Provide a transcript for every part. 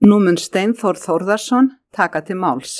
Nú mun Steinþór Þórðarson taka til máls.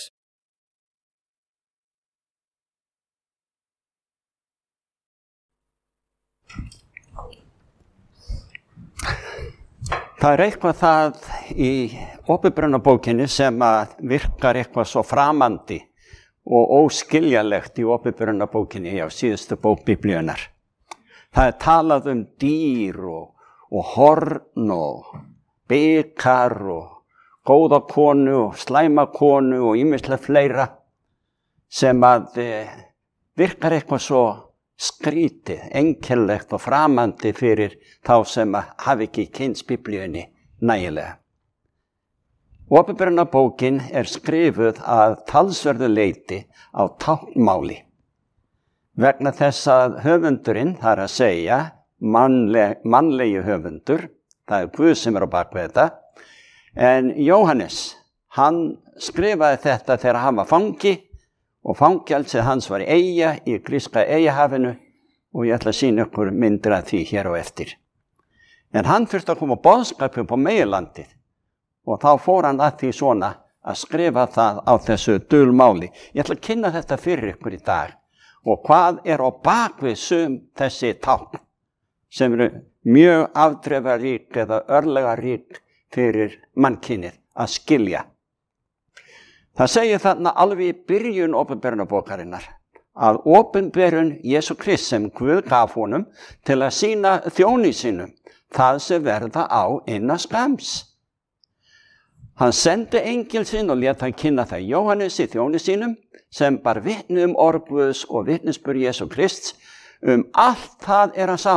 Það eitthvað það í Opinberunarbókinni sem að virkar eitthvað svo framandi og óskiljalegt í Opinberunarbókinni á síðustu bók Biblíunnar. Það talað dýr og horn og bikar og góða konu og slæma konu og ýmislegt fleira sem að virkar eitthvað svo skrítið, einkennilegt og framandi fyrir þá sem hafi ekki kynnst Biblíunni nægilega. Opinberunarbókin skrifuð að talsverðu leyti á táknmáli. Vegna þess að höfundurinn, það að segja, mannlegi höfundur, það Guð sem á bak við þetta, en Jóhannes, hann skrifaði þetta þegar hann var fangi og fangelsið hans var eyja í gríska Eyjahafinu og ég ætla að sýna ykkur myndir af því hér á eftir. En hann þurfti að koma boðskap upp á meginlandið og þá fór hann að því svona að skrifa það á þessu dulmáli. Ég ætla að kynna þetta fyrir ykkur í dag og hvað á bakvið þessi tákn sem eru mjög afdrifarík eða örlagarík fyrir mannkynið að skilja. Það segir þarna alveg í byrjun Opinberunarbókarinnar að opinberun Jesú Krist sem Guð gaf honum til að sýna þjóni sínum það sem verða á innan skamms. Hann sendi engil sinn og lét hann kynna það Jóhannes í þjóni sínum sem bar vitni orð Guðs og vitnisburð Jesú Krists allt það hann sá.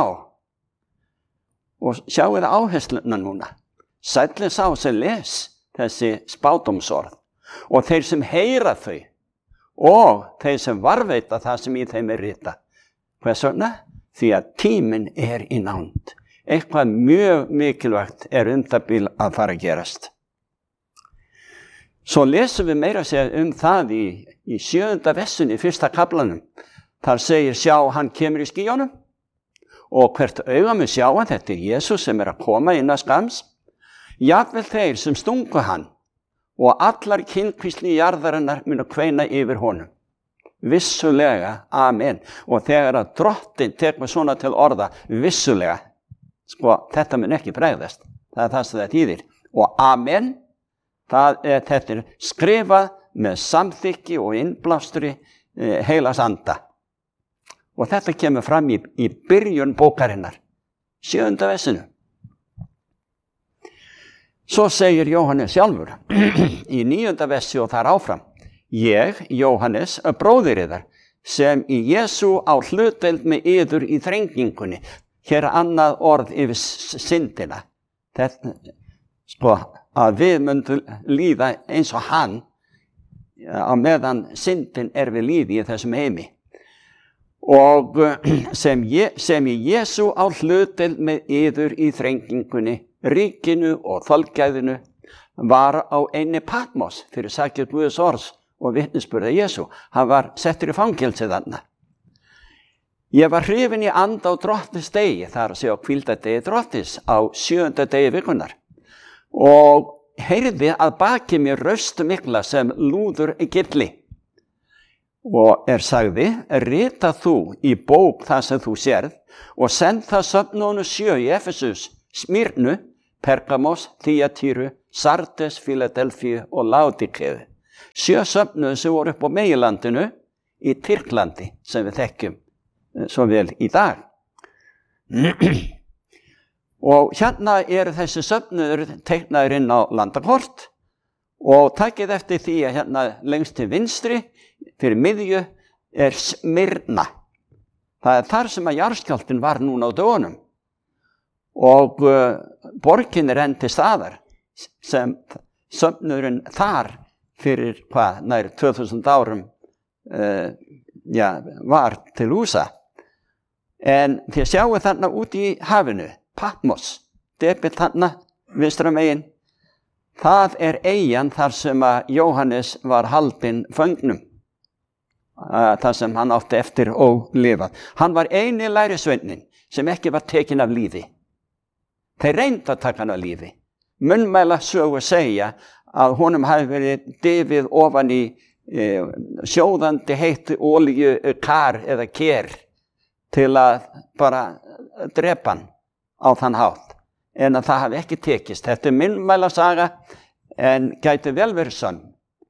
Og sjáu það áhersluna núna. Sælli sá sem les þessi spádómsorð og þeir sem heyra þau og þeir sem varðveita það sem í þeim rita. Hvers vegna? Því að tíminn í nánd. Eitthvað mjög mikilvægt það bil að fara að gerast. Svo lesum við meira að segja það í 7. versunni, 1. kaflanum. Þar segir sjá hann kemur í skýjunum og hvert auga mun sjá að þetta Jesús sem að koma innan skamms. Jafnvel þeir sem stungu hann og allar kynkvísli jarðarinnar munu kveina yfir honum. Vissulega, amen. Og þegar að drottinn tekur svona til orða, vissulega, þetta mun ekki bregðast. Það það sem það þýðir. Og amen, þetta skrifað með samþykki og innblástri heilags anda. Og þetta kemur fram í byrjun bókarinnar, 7. versinu. Svo segir Jóhannes sjálfur í 9. versi og þar áfram. Ég, Jóhannes, bróðir yðar, sem í Jesú á hlutdeild með yður í þrengingunni. Hér annað orð yfir syndina. Þetta, að við myndum líða eins og hann á meðan syndin við líði í þessum heimi. Og sem í Jesú á hlutdeild með yður í þrengingunni, ríkinu og þolgæðinu var á einni Patmos fyrir sakir Guðs orðs og vitnisburða Jesú. Hann var settur í fangelsi þarna. Ég var hrifinn í anda á drottins degi, það að segja á hvíldardegi drottins á 7. degi vikunnar og heyrði að baki mér röstu mikla sem lúður gilli og sagði, rita þú í bók það sem þú sérð og send það söfnunum 7 í Efesus, Smyrnu, Pergamos, Þýatýru, Sardes, Fíladelfíu og Laodíkeu. 7 söfnuðum sem voru upp á meginlandinu í Tyrklandi sem við þekkjum svo vel í dag. Og hérna þessi söfnuður teiknaður inn á landakort og takið eftir því að hérna lengst til vinstri fyrir miðju Smyrna. Það þar sem að jarðskjálftinn var núna á dögunum. Og borgin enn til staðar sem söfnuðurinn þar fyrir nær 2000 árum var til húsa. En þið sjáu þarna út í hafinu, Patmos, depill þarna vinstra megin. Það eyjan þar sem að Jóhannes var haldinn föngnum. Það sem hann átti eftir og lifað. Hann var eini lærisveinninn sem ekki var tekinn af lífi. Þeir reyndu að taka hann af lífi. munnmæla sögu segja að honum hafi verið difið ofan í sjóðandi heitt olíu kar eða ker til að bara drepa hann á þann hátt, en að það hafi ekki tekist. Þetta munnmæla saga en gæti vel verið sönn.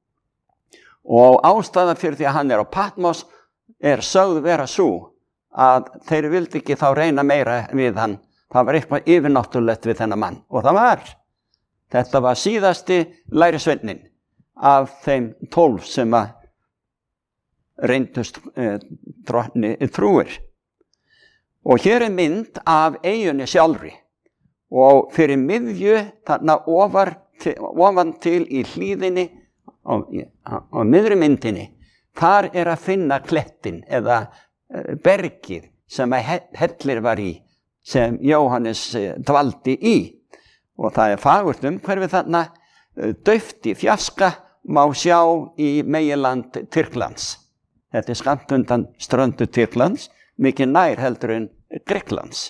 Og ástæða fyrir því að hann á Patmos sögð vera svo að þeir vildi ekki þá reyna meira við hann. Það var eitthvað yfirnáttúrulegt við þennan mann, og það var. Þetta var síðasti lærisveinin af þeim 12 sem að reyndust drottni trúir. Og hér mynd af eyjunni sjálfri, og fyrir miðju þarna ofan til í hlíðinni á miðri myndinni, þar að finna klettin eða bergið sem hellir var í, sem Jóhannes dvaldi í. Og það fagurt umhverfið þarna, dauft í fjarska má sjá í meginland Tyrklands. Þetta skammt undan ströndu Tyrklands, mikið nær heldur en Grikklands.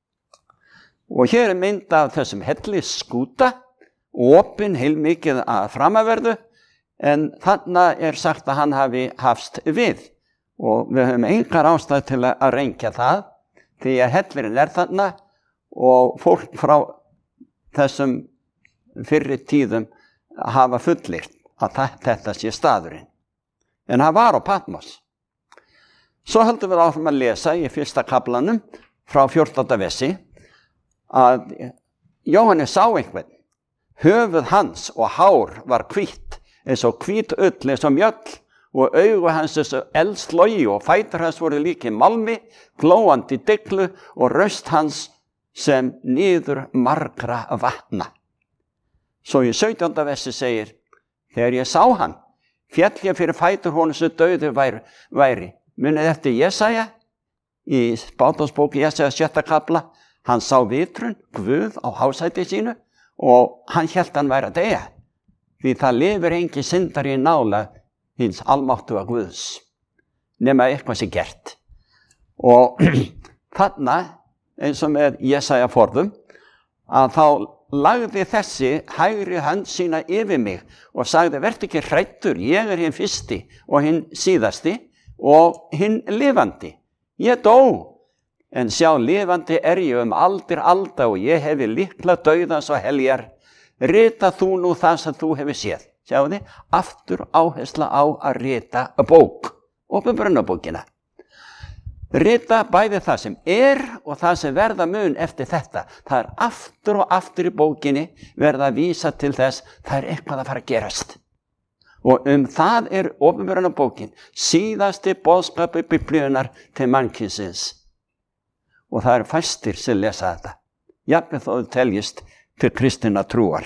Og hér mynd af þessum hellisskúta, opin heilmikið að framaverðu, en þarna sagt að hann hafi hafst við. Og við höfum engar ástæðu til að rengja það, því að hellirinn þarna og fólk frá þessum fyrri tíðum hafa fullyrt að þetta sé staðurinn. En það var á Patmos. Svo höldum við áfram að lesa í fyrsta kaflanum frá 14. versi að Jóhannes sá einhvern. Höfuð hans og hár var hvítt, eins og hvít ull eins og mjöll, og augu hans eins og eldslogi, og fætur hans voru líki malmi, glóandi dyglu, og röst hans sem niður margra vatna. Svo í 17. versi segir, þegar ég sá hann, féll ég fyrir fætur honum sem dauður væri. Munið eftir Jesaja, í spádómsbók Jesaja 7. kafla, hann sá vitrun, Guð á hásæti sínu, og hann hélt hann væri að deyja. Því það lifir engin syndari í nála hins almáttuga Guðs, nema eitthvað sé gert. Og þarna, eins og með Jesaja forðum, að þá lagði þessi hægri hönd sína yfir mig og sagði, vertu ekki hræddur, ég hinn fyrsti og hinn síðasti og hinn lifandi. Ég dó, en sjá lifandi ég aldir alda og ég hefi líkla dauðans og heljar. Rita þú nú það sem þú hefur séð. Sjáu þið, aftur áhersla á að rita bók, Åpenbarunarbókina. Rita bæði það sem og það sem verða mun eftir þetta. Það aftur og aftur í bókinni verða að vísa til þess, það eitthvað að fara að gerast. Og það Åpenbarunarbókin, síðasti boðskapur Biblíunnar til mannkynsins. Og það fæstir sem lesa þetta. Jafnvel þó þau teljist til kristinna trúar.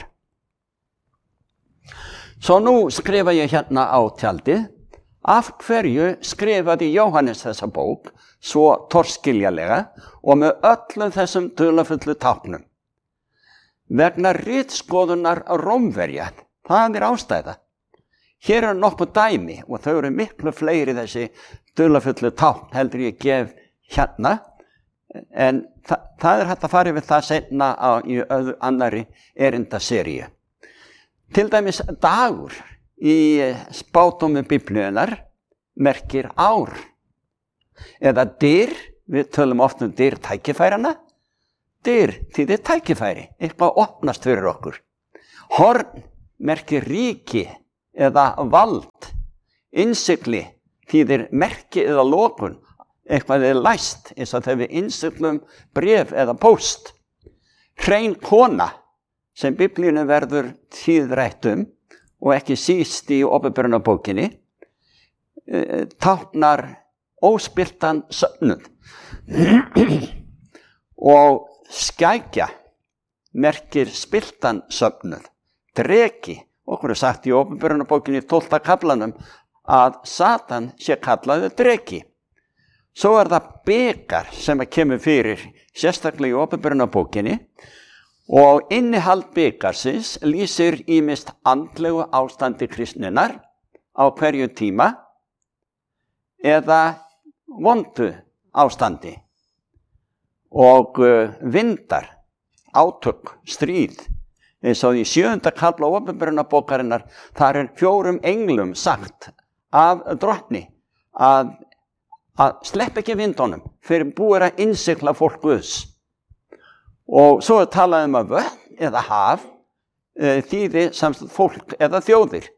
Svo nú skrifa ég hérna á tjaldið, af hverju skrifaði Jóhannes þessa bók svo torskiljanlega og með öllum þessum dularfullu táknum? Vegna ritskoðunar Rómverja, það ástæða. Hér nokkuð dæmi og þau eru miklu fleiri þessi dularfullu tákn heldur ég gef hérna, en það hægt að fara yfir það seinna í annarri erindaseríu. Til dæmis dagur í spádómi Biblíunnar merkir ár. Eða dyr, við tölum oft dyr tækifærana. Dyr þýðir tækifæri, eitthvað opnast fyrir okkur. Horn merkir ríki eða vald. Innsigli þýðir merki eða lokun, eitthvað læst, eins og þegar við innsiglum bréf eða póst. Hrein kona, sem Biblíunni verður tíðrætt og ekki síst í Åpenbarunarbókinni, táknar óspilltan söfnuð. Og skækja merkir spilltan söfnuð. Dreki, okkur sagt í Åpenbarunarbókinni 12. kaflanum að Satan sé kallaður dreki. Svo það bikar sem kemur fyrir, sérstaklega í Åpenbarunarbókinni, og innihald bikarsins lýsir ýmist andlegu ástandi kristninnar á hverju tíma eða vondu ástandi. Og vindar, átök, stríð, eins og í 7. kafla Opinberunarbókarinnar, þar 4 englum sagt af drottni að sleppa ekki vindunum fyrir búið að innsigla fólk Guðs. Og svo talað að vötn eða haf þýði samstætt fólk eða þjóðir.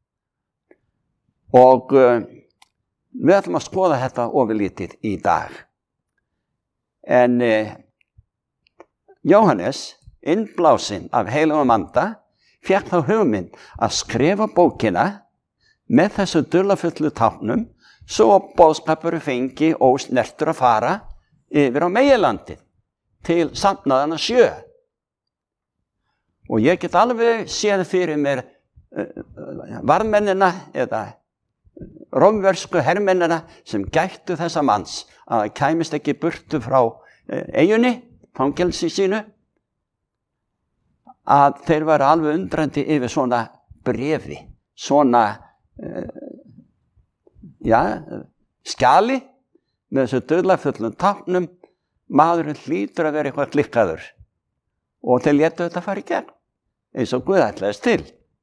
Og við ætlum að skoða þetta ofurlítið í dag. En Jóhannes, innblásinn af heilagum anda, fékk þá hugmynd að skrifa bókina með þessu dularfullu táknum svo boðskapur fengi ósnertur að fara yfir á meginlandið til safnaðanna 7. Og ég get alveg séð fyrir mér varðmennina eða rómversku hermennina sem gættu þessa manns að það kæmist ekki burtu frá eyjunni, fangelsi sínu, að þeir væru alveg undrandi yfir svona brefi, svona skjali með þessu dularfullum táknum. Maðurinn hlýtur að vera eitthvað klikkaður og þeir létu þetta fara í gegn eins og Guð ætlaðist til.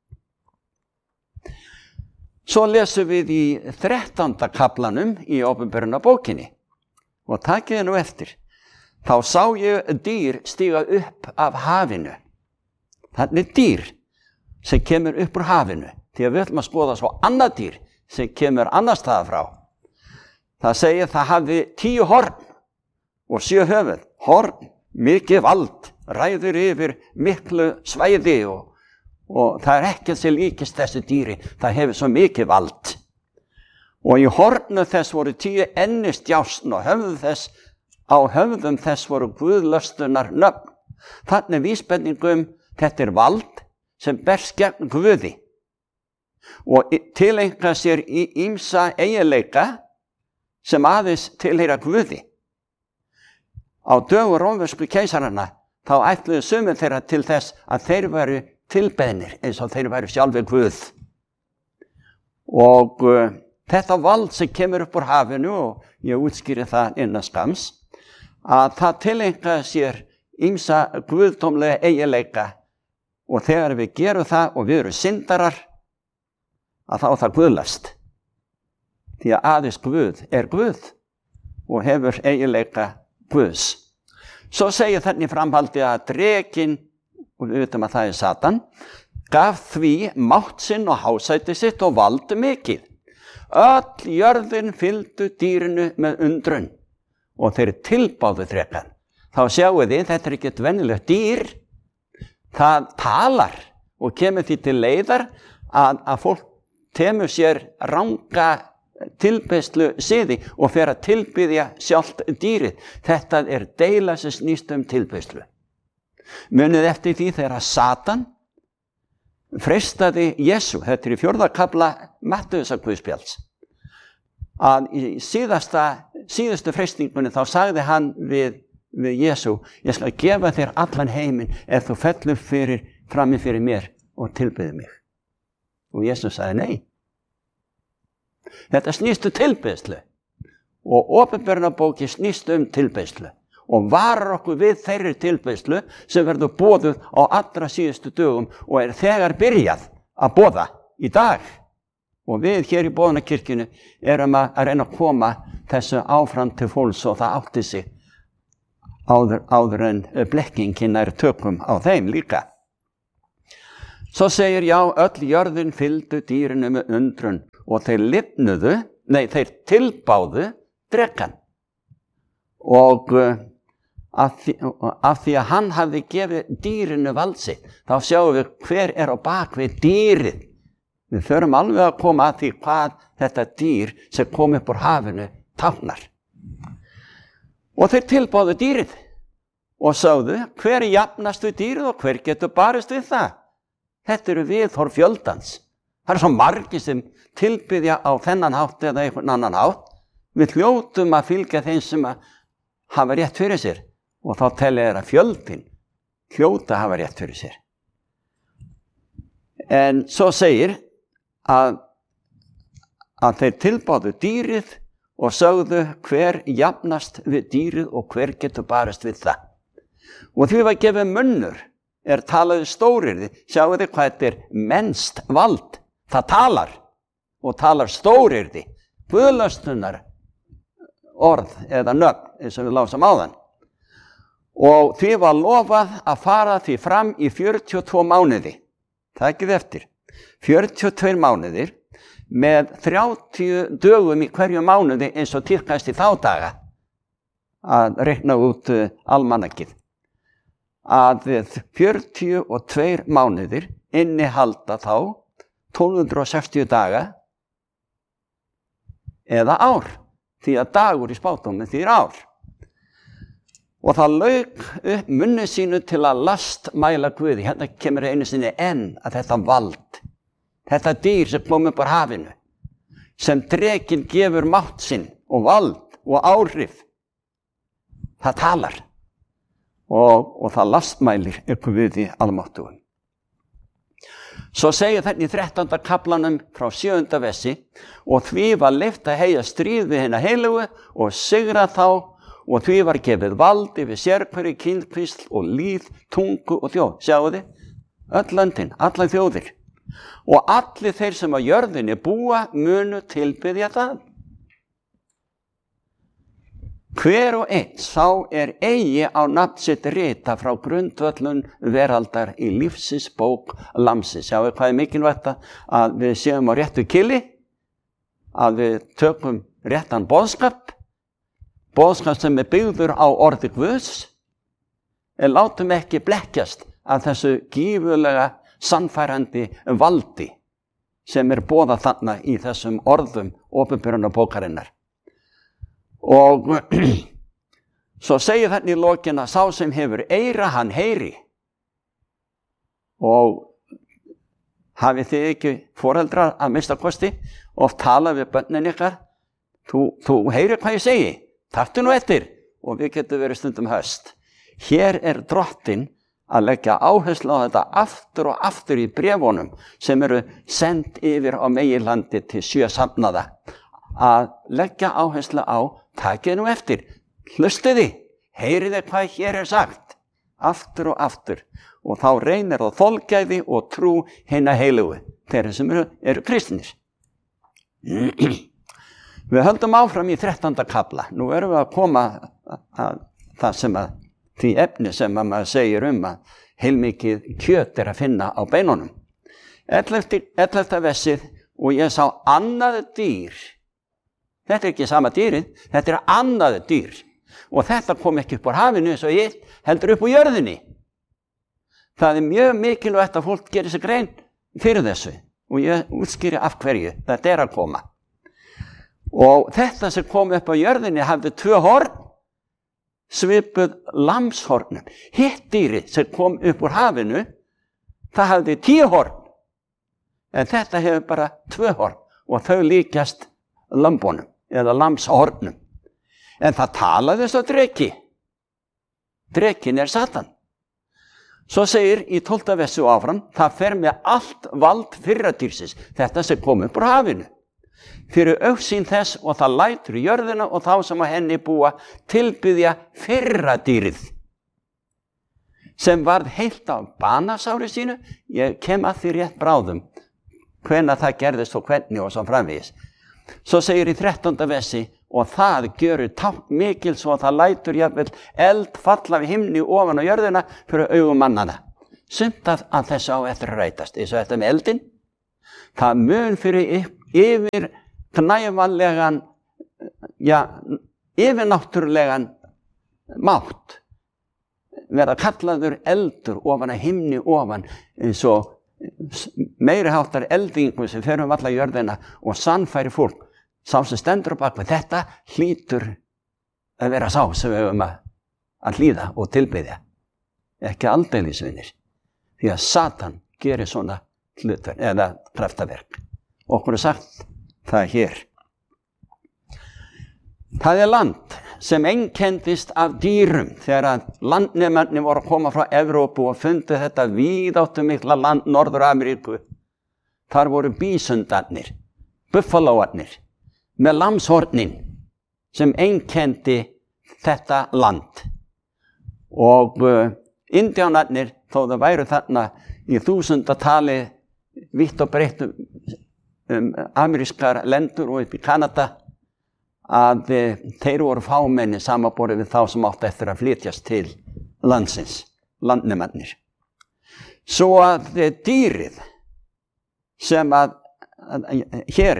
Svo lesum við í 13. kaflanum í Opinberunarbókinni og takið nú eftir. Þá sá ég dýr stíga upp af hafinu. Þannig dýr sem kemur upp úr hafinu, því að við ætlum að skoða svo annað dýr sem kemur annars staðar frá. Það segir það hafði 10 horn og 7 höfuð. Horn, mikið vald, ræður yfir miklu svæði og það ekkert sem líkist þessu dýri. Það hefur svo mikið vald. Og í hornu þess voru 10 ennistjásn og á höfðum þess voru guðlöstunar nöfn. Þannig vísbendingum, þetta vald sem berst gegn Guði og tileinka sér í ýmsa eiginleika sem aðeins tilheyra Guði. Á dögum rómversku keisarana þá ætluðu sumir þeirra til þess að þeir væru tilbeðnir eins og þeir væru sjálfir Guð. Og þetta vald sem kemur upp úr hafinu, og ég útskýri það innan skams, að það tileinka sér ýmsa guðdómlega eiginleika og þegar við gerum það og við erum syndarar, að þá það guðlast. Því að aðeins Guð Guð og hefur eiginleika Guðs. Svo segir þannig framhaldi að drekinn, og við vitum að það Satan, gaf því mátt sinn og hásæti sitt og vald mikið. Öll jörðin fylgdu dýrinu með undrun og þeir tilbáðu drekann. Þá sjáum þið, þetta ekkert venjulegt dýr, það talar og kemur því til leiðar að fólk temur sér ranga tilbeiðslu siði og fer að tilbiðja sjálft dýrið. Þetta deila sem snýst tilbeiðslu. Munið eftir því þegar Satan freistaði Jesú, þetta í 4. kafla Mattheusar guðspjalls, að í síðustu freistingunni þá sagði hann við Jesú, ég skal gefa þér allan heiminn ef þú fellur frammi fyrir mér og tilbiðir mig. Og Jesú sagði nei. Þetta snýst tilbeiðslu og Opinberunarbókin snýst tilbeiðslu og varar okkur við þeirri tilbeiðslu sem verður boðuð á allra síðustu dögum og þegar byrjað að boða í dag. Og við hér í Boðunarkirkjunni erum að reyna að koma þessu áfram til fólks og það átti sig áður en blekkingin tökum á þeim líka. Svo segir öll jörðin fylgdu dýrinu með undrun og þeir tilbáðu drekann. Og af því að hann hafði gefið dýrinu vald sitt, þá sjáum við hver á bak við dýrið. Við förum alveg að koma að því hvað þetta dýr sem kom upp úr hafinu táknar. Og þeir tilbáðu dýrið og sögðu, hver jafnast við dýrið og hver getur barist við það? Þetta viðhorf fjöldans. Það svo margir sem tilbiðja á þennan hátt eða einhvern annan hátt. Við hljótum að fylgja þeim sem hafa rétt fyrir sér og þá telja þeir að fjöldin hljóta hafa rétt fyrir sér. En svo segir að þeir tilbáðu dýrið og sögðu hver jafnast við dýrið og hver getur barist við það. Og því var gefið munnur talað stóryrði. Sjáu þið hvað þetta mennst vald. Það talar og talar stóryrði. Guðlaustunar orð eða nöfn, eins og við lásum áðan. Og því var lofað að fara því fram í 42 mánuði. Takið eftir. 42 mánuðir með 30 dögum í hverju mánuði eins og tíðkast í þá daga að reikna út almanakið. Að 42 mánuðir innihalda þá 1260 daga eða ár, því að dagur í spádómi þýðir ár. Og það lauk upp munni sínu til að lastmæla Guði. Hérna kemur einu sinni enn að þetta vald, þetta dýr sem kom upp á hafinu, sem drekinn gefur mátt sinn og vald og áhrif, það talar og það lastmælir Guði almáttugum. Svo segir þetta í 13. kaflanum frá 7. versi: og því var leyft að heyja stríð við hina heilugu og sigra þá, og því var gefið vald yfir sérhverju kynkvísl og lýð, tungu og þjóð. Sjáu þið, öll löndin, allar þjóðir. Og allir þeir sem á jörðinni búa munu tilbiðja það. Hver og einn sá eigi á nafn sitt rita frá grundvöllun veraldar í lífsins bók Lamsins. Sjáu hvað mikilvægt að við séum á réttu kili, að við tökum réttan boðskap sem byggður á orði Guðs, en látum ekki blekkjast af þessu gífurlega sannfærandi valdi sem boðað þarna í þessum orðum opinberunarbókarinnar. Og svo segir þarna í lokin að sá sem hefur eyra, hann heyri. Og hafið þið ekki foreldrar að minnsta kosti oft tala við börnin ykkar: þú heyrir hvað ég segi, taktu nú eftir. Og við getum verið stundum höst. Hér drottinn að leggja áherslu á þetta aftur og aftur í bréfunum sem send yfir á meginlandi til 7 safnaða. Að leggja áherslu á, takið nú eftir, hlustiði, heyriði hvað hér sagt, aftur og aftur. Og þá reynir það þolgæði og trú hina heilugu, þeirra sem eru kristnir. Við höldum áfram í 13. kafla. Nú erum við að koma að það sem að því efni sem að maður segir að heilmikið kjöt að finna á beinunum. 11. versið: og ég sá annað dýr. Þetta ekki sama dýrið, þetta annað dýr. Og þetta kom ekki upp á hafinu eins og ég, heldur upp á jörðinni. Það mjög mikilvægt að fólk gerir sér grein fyrir þessu. Og ég útskýri af hverju þetta að koma. Og þetta sem kom upp á jörðinni hafði 2 horn, svipuð lamshornum. Hitt dýrið sem kom upp úr hafinu, það hafði 10 horn, en þetta hefur bara 2 horn og þau líkjast lambunum eða lamshornum. En það talaði svo dreki. Drekin Satan. Svo segir í 12. versu áfram: það fer með allt vald fyrra dýrsins, þetta sem kom upp úr hafinu, fyrir augsýn þess, og það lætur jörðina og þá sem á henni búa tilbiðja fyrra dýrið, sem varð heilt á banasári sínu. Ég kem að því rétt bráðum hvenær það gerðist og hvernig og svo framvegis. Svo segir í 13. versi: og það gjörir tákn mikil svo það lætur jafnvel eld falla við himni ofan á jörðina fyrir augum mannana. Sumt að þessu á eftir að rætast, eins og þetta með eldin. Það mun fyrir yfir knæfanlegan, yfirnáttúrulegan mátt verða kallaður eldur ofan að himni ofan, eins og meiri háttar eldingu sem fer alla jörðina og sannfæri fólk. Sá sem stendur á bakvið þetta hlýtur að vera sá sem við höfum að hlýða og tilbiðja. Ekki aldeilisvinir, því að Satan gerir svona hlutverk eða kraftaverk. Okkur sagt það hér. Það land sem einkendist af dýrum þegar að landnemarnir voru að koma frá Evrópu og fundu þetta víðáttumikla land Norður-Ameríku. Þar voru bísundarnir, buffalóarnir með lamshornin sem einkendi þetta land. Og indjánarnir þó það væru þarna í þúsundatali vitt og breytt amerískar lendur og upp í Kanada, að þeir voru fámenni samanborið við þá sem áttu eftir að flytjast til landsins, landnemannir. Svo að dýrið sem að hér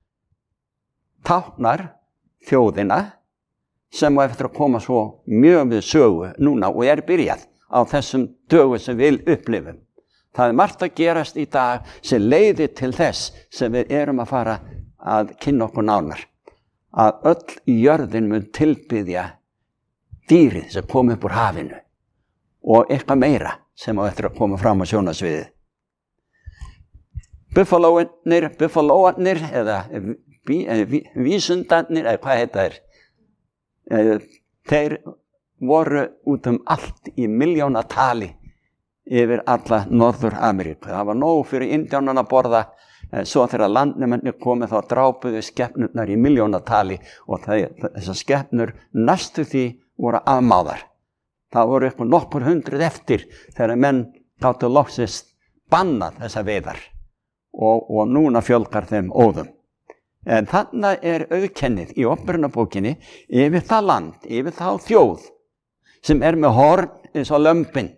táknar þjóðina sem á eftir að koma svo mjög við sögu núna og byrjað á þessum dögum sem við upplifum. Það margt að gerast í dag sem leiðir til þess sem við erum að fara að kynna okkur nánar. Að öll jörðin mun tilbiðja dýrið sem kom upp úr hafinu og eitthvað meira sem á eftir að koma fram á sjónarsviðið. Buffalóarnir eða vísundarnir, eða hvað heita þeir voru út allt í milljónatali yfir alla Norður-Ameríku. Það var nóg fyrir indjánana að borða, svo þegar landnemennir komið þá drápuðu skepnurnar í milljónatali og þessar skepnur næstu því voru afmáðar. Það voru eitthvað nokkur hundruð eftir þegar menn gátu loksins bannað þessa veiðar og núna fjölgar þeim óðum. En þarna auðkennið í Upprunabókinni yfir það land, yfir þá þjóð sem með horn eins og lömbin.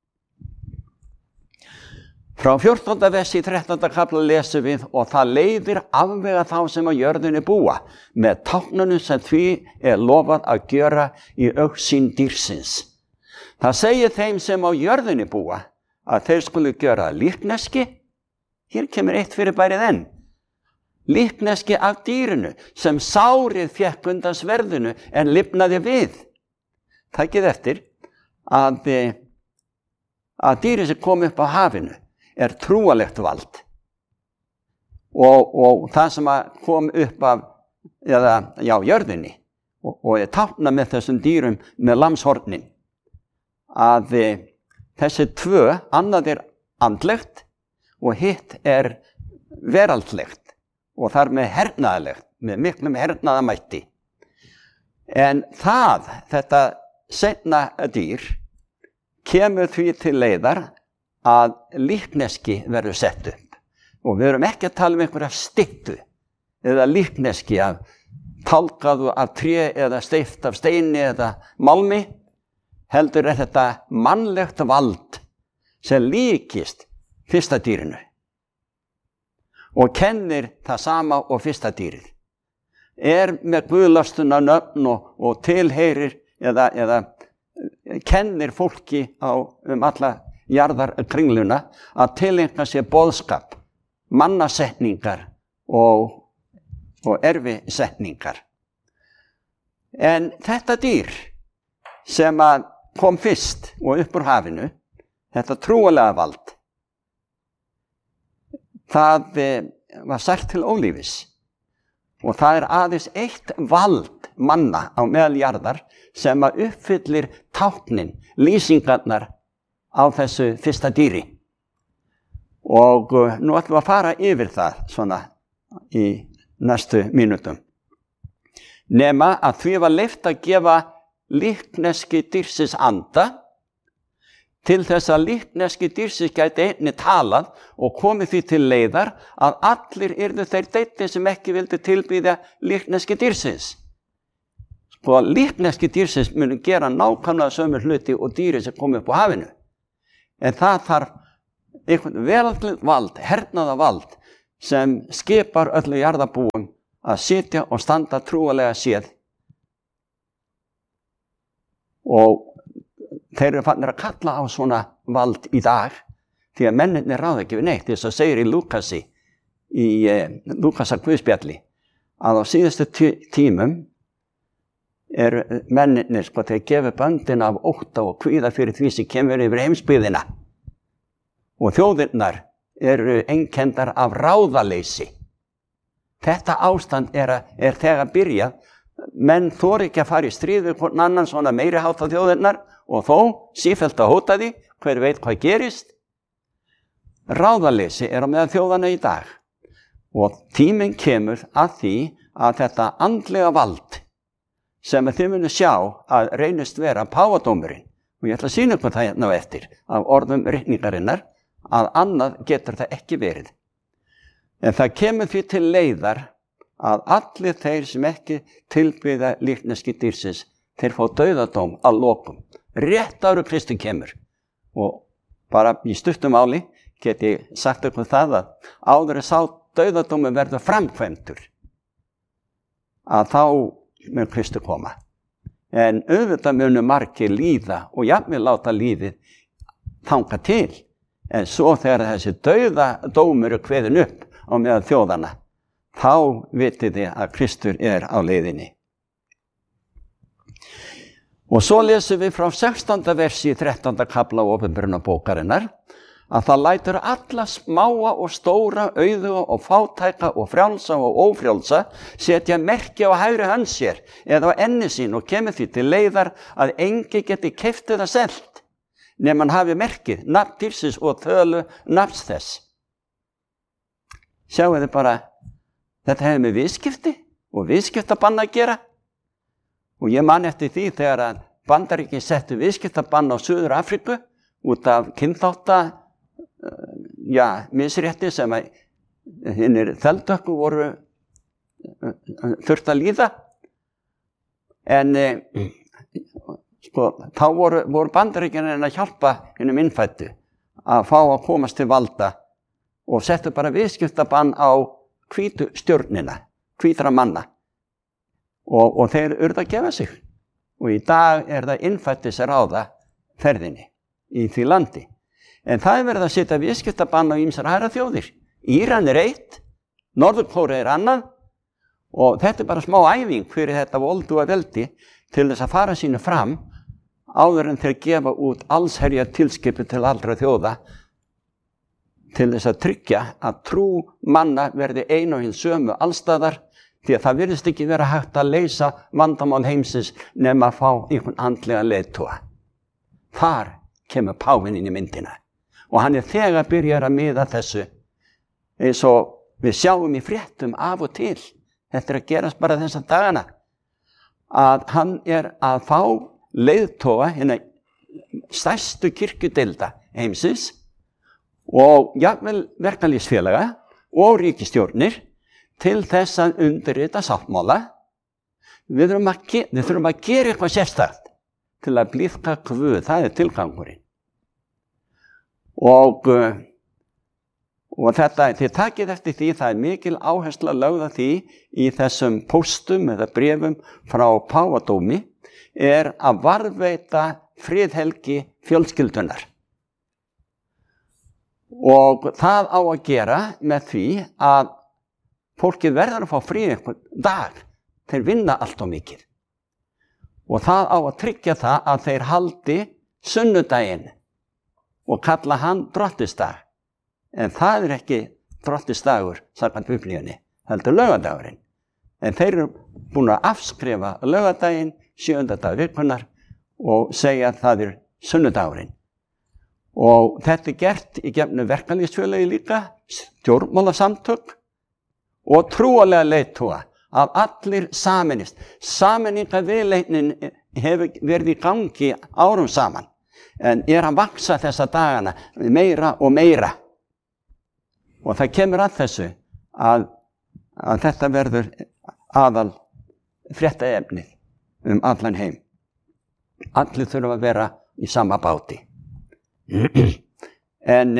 Frá 14. versi í 13. kafla lesum við og það leiðir afvega þá sem á jörðinni búa með táknunum sem því lofað að gjöra í augsýn dýrsins. Það segir þeim sem á jörðinni búa að þeir skulu gjöra líkneski. Hér kemur eitt fyrirbærið enn. Líkneski af dýrinu sem sárið fékk undan sverðinu en lifnaði við. Takið eftir að dýrið sem kom upp á hafinu trúalegt vald og það sem kom upp af jörðinni og tákna með þessum dýrum með lamshornin að þessi tvö, annað andlegt og hitt veraldlegt og þar með hernaðalegt, með miklum hernaðamætti. En þetta seinna dýr kemur því til leiðar að líkneski verður sett upp. Og við erum ekki að tala einhverja styttu eða líkneski af tálkaðu af tré eða steypt af steini eða málmi. Heldur þetta mannlegt vald sem líkist fyrsta dýrinu og kennir það sama og fyrsta dýrið. Með guðlastuna nöfn og tilheyrir eða kennir fólki alla jarðarkringluna að tileinka sér boðskap, mannasetningar og erfisetningar. En þetta dýr sem kom fyrst og upp úr hafinu, þetta trúalega vald, það var sært til ólífis og það aðeins eitt vald manna á meðal jarðar sem uppfyllir táknin, lýsingarnar á þessu fyrsta dýri. Og nú ætlum við að fara yfir það svona í næstu mínútum. Nema að því var leyft að gefa líkneski dýrsins anda til þess að líkneski dýrsins gæti einnig talað og komið því til leiðar að allir yrðu þeir deyti sem ekki vildu tilbýða líkneski dýrsins. Sko líkneski dýrsins munu gera nákvæmlega sömu hluti og dýri sem kom upp á hafinu. En það þarf einhvern veraldlegt vald, hernaðavald sem skipar öllu jarðarbúum að sitja og standa trúalega séð. Og þeir eru fannir að kalla á svona vald í dag því að mennirnir ráða ekki við neitt. Þess að segir í Lúkasi, í Lúkasar Guðspjalli, að á síðustu tímum mennirnir þeir gefa böndin af ótta og kvíða fyrir því sem kemur yfir heimsbyggðina. Og þjóðirnar eru einkendar af ráðaleysi. Þetta ástand þegar byrjað. Menn þori ekki að fara í stríð við hvern annan svona meiri hátta þjóðirnar og þó sífellt að hóta því, hver veit hvað gerist. Ráðaleysi á meðal þjóðana í dag. Og tíminn kemur að því að þetta andlega vald sem þið munu sjá að reynist vera páfadómurinn Og ég ætla að sýna ykkur það hérna á eftir af orðum ritningarinnar að annað getur það ekki verið. En það kemur því til leiðar að allir þeir sem ekki tilbyða líkneski dýrsins, þeir fá dauðadóm að lokum. Rétt áður Kristi kemur. Og bara í stuttum máli get ég sagt ykkur það að áður sá dauðadómi verður framkvæmdur, að þá mun Kristi koma. En auðvitað munu margir líða og jafnvel láta lífið þanga til. En svo þegar þessi dauðadómur er kveðin upp á meðal þjóðana, þá vitið þið að Kristur er á leiðinni. Og svo lesum við frá 16. versi í 13. kafla Opinberunarbókarinnar að það lætur alla smáa og stóra, auðuga og fátæka og frjálsa og ófrjálsa setja merki á hægri hönd sér eða á enni sín og kemur því til leiðar að engi geti keypt eða selt nema hann hafi merkið, nafn dýrsins og tölu nafns þess. Sjáu þið bara, þetta hefur með viðskipti og viðskiptabann að gera. Og ég man eftir því þegar að Bandaríkin settu viðskiptabann á Suður Afríku út af kynþátta misrétti sem að hinnir þeldökku voru þurft að líða. En þá voru Bandaríkin að hjálpa hinnum innfæddu að fá að komast til valda og settu bara viðskiptabann á hvítu stjórnina, hvítra manna. Og þeir urðu að gefa sig. Og í dag er það innfættis að ráða ferðinni í því landi. En það er verið að setja viðskiptabann á ýmsar aðrar þjóðir. Íran er eitt, Norður-Kórea er annað og þetta er bara smá æfing fyrir þetta volduga veldi til þess að fara sínu fram áður en þeir gefa út allsherjar tilskipun til allra þjóða til þess að tryggja að trú manna verði ein og hinn sömu allstaðar. Því að það virðist ekki vera hægt að leysa vandamál heimsins nema að fá einhvern andlega leiðtoga. Þar kemur páfinn inn í myndina. Og hann er þegar byrjar að miða þessu eins og við sjáum í fréttum af og til. Þetta er að gerast bara þessa dagana. Að hann er að fá leiðtoga hérna stærstu kirkjudeilda heimsins og jafnvel verkalýðsfélaga og ríkisstjórnir til þess að undirrita sáttmála. Við þurfum að gera eitthvað sérstakt til að blíðka Guð, það er tilgangurinn. Og þetta, þið takið eftir því, það er mikil áhersla lögð að því í þessum póstum eða bréfum frá páfadómi er að varðveita friðhelgi fjölskyldunar. Og það á að gera með því að fólkið verður að fá frí einhvern dag, þeir vinna allt of mikið. Og það á að tryggja það að þeir haldi sunnudaginn og kalla hann drottningsdag. En það er ekki drottningsdagur samkvæmt Biblíunni, heldur laugardagurinn. En þeir eru búin að afskrifa laugardaginn 7. dag vikunnar og segja að það er sunnudagurinn. Og þetta er gert í gegnum verkalýðsfélagi líka, stjórnmálasamtök og trúarlega leiðtoga að allir sameinist. Sameiningarviðleitnin hefur verið í gangi árum saman en er að vaksa þessa dagana meira og meira. Og það kemur að þessu að þetta verður aðal fréttaefnið allan heim. Allir þurfa að vera í sama báti. En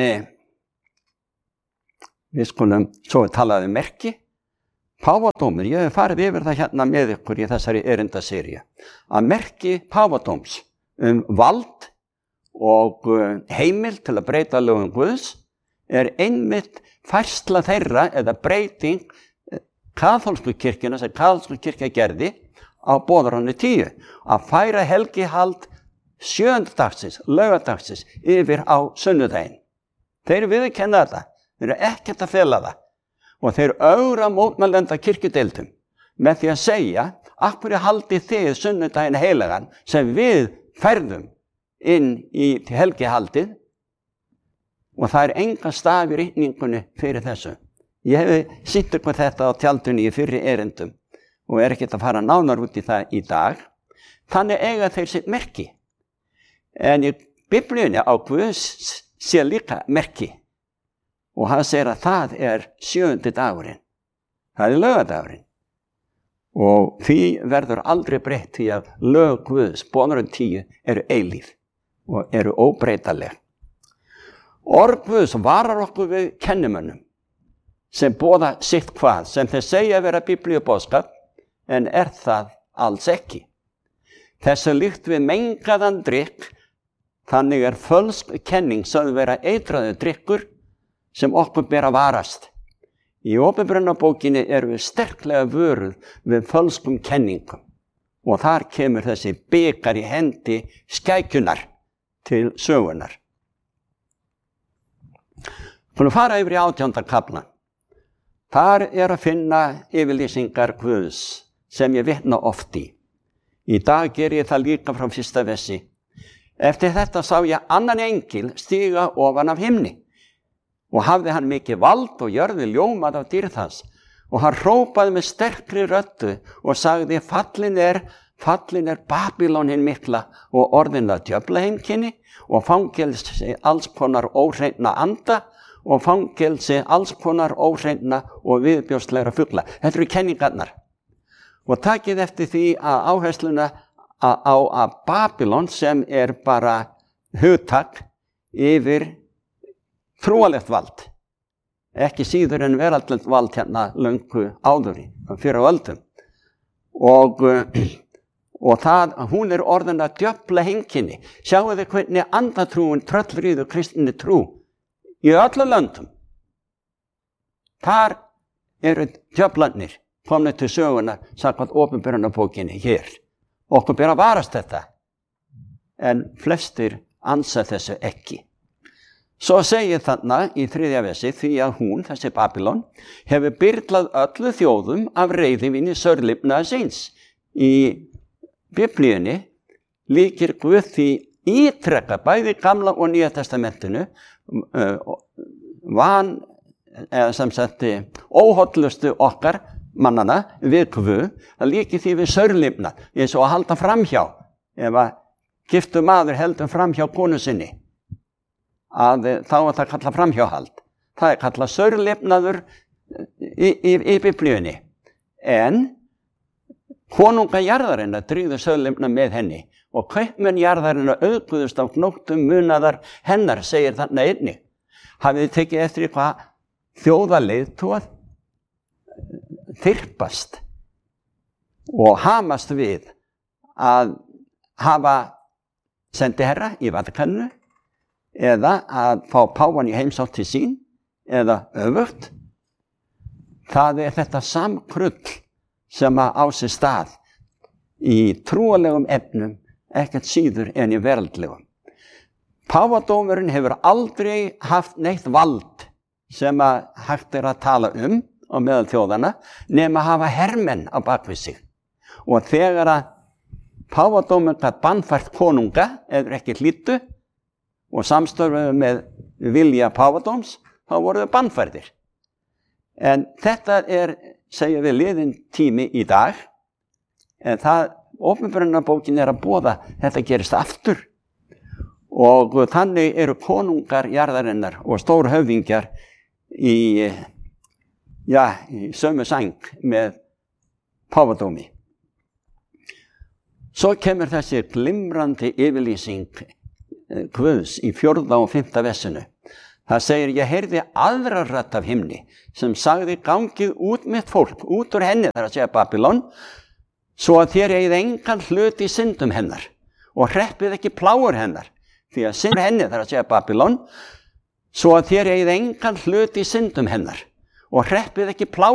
við skulum svo talaði merki. Páfadómur, ég hef farið yfir það hérna með ykkur í þessari erindaseríu. Að merki páfadóms vald og heimild til að breyta lögum Guðs er einmitt færsla þeirra eða breyting kaþólsku kirkjuna sem kaþólsku kirkja gerði á boðorðinu 10 að færa helgihald 7. dagsins, laugadagsins yfir á sunnudaginn. Þeir viðurkenna þetta, þeir eru ekkert að fela það og þeir ögra mótmælenda kirkjudeildum með því að segja af hverju haldið þið sunnudaginn heilagan sem við færðum inn í helgihaldið og það er enga staf í ritningunni fyrir þessu. Ég hef sýnt ykkur þetta á tjaldunni í fyrri erindum og er ekkert að fara nánar út í það í dag. Þannig eiga þeir sitt merki. En í Biblíunni á Guðs sé líka merki og hann segir að það 7. dagurinn. Það laugardagurinn. Og því verður aldrei breytt því að lög Guðs, boðorðin 10, eru eilíf og eru óbreytanleg. Orð Guðs varar okkur við kennimönnum sem boða sitt hvað, sem þeir segja vera biblíuboðskap, en það alls ekki. Þessu líkt við mengaðan drykk, þannig fölsk kenning sögð vera eitraður drykkur sem okkur ber að varast. Í Opinberunarbókinni erum við sterklega vöruð við fölskum kenningum og þar kemur þessi bikar í hendi skækjunar til sögunar. Við fara yfir í 18. kaflan. Þar að finna yfirlýsingar Guðs sem ég vitna oft í. Í dag ger ég það líka frá 1. versi. Eftir þetta sá ég annan engil stíga ofan af himni og hafði hann mikið vald og jörði ljómað af dýrð hans og hann hrópaði með sterkri röddu og sagði fallin er Babylon hin mikla og orðin að djöflaheimkynni og fangelsi alls konar óhreinna anda og fangelsi alls konar óhreinna og viðbjóðslegra fugla. Þetta eru kenningarnar. Og takið eftir því að áhersluna á Babylon sem bara hugtak yfir trúalegt vald. Ekki síður en veraldlegt vald hérna löngu áður fyrir öldum. Og það, hún orðin að djöfla heimkynni. Sjáu þið hvernig andatrúin tröllríður kristinni trú í öllum löndum. Þar eru djöflarnir komnir til söguna samkvæmt Opinberunarbókinni hér. Okkur ber að varast þetta. En flestir ansa þessu ekki. Svo segir þarna í 3. versi því að hún, þessi Babylon, hefur byrlað öllu þjóðum af reiðivíni sörlifnaðar síns. Í Biblíunni líkir Guð því ítrekka bæði gamla og nýja testamentinu óhollustu okkar mannana við Guð, það líkir því við sörlifnað, eins og að halda framhjá. Ef að giftur maður heldur framhjá konu sinni, þá það kallað framhjáhald. Það kallað sörlifnaður í Biblíunni. En konunga jarðarinnar dríðu sörlifnað með henni og kaupmenn jarðarinnar auðguðust af gnóttum munaðar hennar, segir þarna einnig. Hafið þið tekið eftir hvað þjóðaleiðtogað þyrpast og hamast við að hafa sendiherra í Vatikaninu eða að fá páfann í heimsókn til sín eða öfugt. Það þetta samkrull sem á sér stað í trúalegum efnum, ekkert síður en í veraldlegum. Páfadómurinn hefur aldrei haft neitt vald sem hægt að tala á meðal þjóðana nema að hafa hermenn á bakvið sig. Og þegar að páfadómurinn gat bannfært konunga eða ekki hlýddu og samstörfuðu með vilja páfadóms, þá voru þau bannfærdir. En þetta segjum við liðin tími í dag, en Opinberunarbókin að boða þetta gerist aftur. Og þannig eru konungar jarðarinnar og stórhöfðingjar í sömu sæng með páfadómi. Svo kemur þessi glimrandi yfirlýsing Guðs í 4. og 5. versinu. Það segir, ég heyrði aðra rödd af himni sem sagði gangið út mitt fólk, út úr henni, þar að segja Babylon, svo að þér eigið engan hlut í syndum hennar og hreppið ekki plágur hennar, því að synd henni, þar að segja Babylon, svo að þér eigið engan hlut í syndum hennar og hreppið ekki plágur